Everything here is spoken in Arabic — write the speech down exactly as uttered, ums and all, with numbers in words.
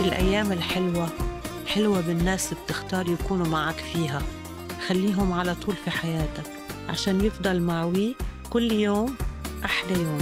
الأيام الحلوة حلوة بالناس اللي بتختار يكونوا معك فيها. خليهم على طول في حياتك عشان يفضل معوي كل يوم أحلى يوم.